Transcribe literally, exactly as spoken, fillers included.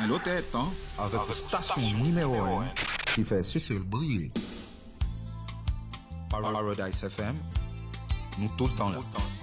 Un autre tête, hein? Avec une station numéro un qui fait Cécile briller. Paradise F M, nous tout le temps là.